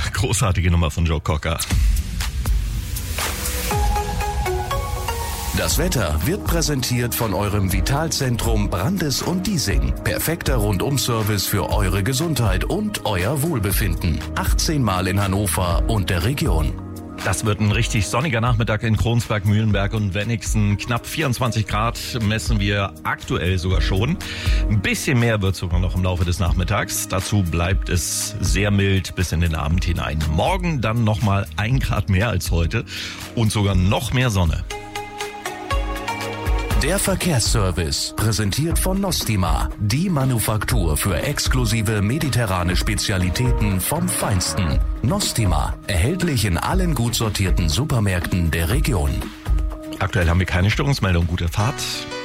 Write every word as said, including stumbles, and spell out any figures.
Großartige Nummer von Joe Cocker. Das Wetter wird präsentiert von eurem Vitalzentrum Brandes und Diesing. Perfekter Rundum-Service für eure Gesundheit und euer Wohlbefinden. achtzehn Mal in Hannover und der Region. Das wird ein richtig sonniger Nachmittag in Kronsberg, Mühlenberg und Wenigsen. Knapp vierundzwanzig Grad messen wir aktuell sogar schon. Ein bisschen mehr wird sogar noch im Laufe des Nachmittags. Dazu bleibt es sehr mild bis in den Abend hinein. Morgen dann nochmal ein Grad mehr als heute und sogar noch mehr Sonne. Der Verkehrsservice, präsentiert von Nostima, die Manufaktur für exklusive mediterrane Spezialitäten vom Feinsten. Nostima, erhältlich in allen gut sortierten Supermärkten der Region. Aktuell haben wir keine Störungsmeldung. Gute Fahrt.